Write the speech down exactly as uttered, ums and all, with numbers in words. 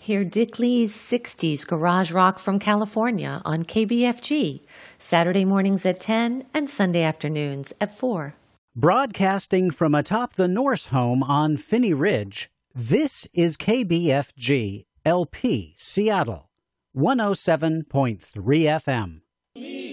Hear Dick Lee's sixties garage rock from California on K B F G, Saturday mornings at ten and Sunday afternoons at four. Broadcasting from atop the Norse home on Finney Ridge, this is K B F G L P Seattle, one oh seven point three F M.